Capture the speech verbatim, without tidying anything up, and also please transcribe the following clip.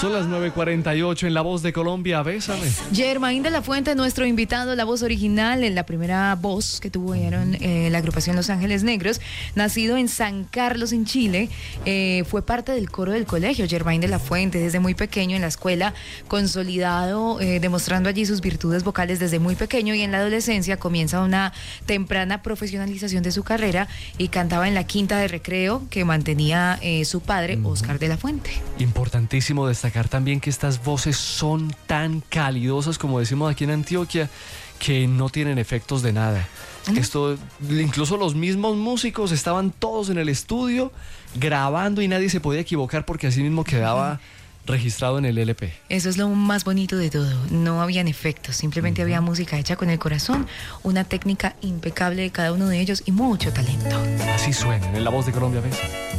Son las nueve cuarenta y ocho en La Voz de Colombia. Bésame. Germain de la Fuente, nuestro invitado, la voz original, en la primera voz que tuvieron eh, la agrupación Los Ángeles Negros, nacido en San Carlos, en Chile, eh, fue parte del coro del colegio. Germain de la Fuente, desde muy pequeño en la escuela, consolidado, eh, demostrando allí sus virtudes vocales desde muy pequeño, y en la adolescencia comienza una temprana profesionalización de su carrera y cantaba en la quinta de recreo que mantenía eh, su padre, uh-huh. Oscar de la Fuente. Importantísimo destacar también que estas voces son tan calidosas, como decimos aquí en Antioquia, que no tienen efectos de nada. ¿Mm? Esto, incluso los mismos músicos estaban todos en el estudio grabando y nadie se podía equivocar porque así mismo quedaba registrado en el L P. Eso es lo más bonito de todo. No habían efectos, simplemente uh-huh. había música hecha con el corazón, una técnica impecable de cada uno de ellos y mucho talento. Así suena en La Voz de Colombia. ¿Ves?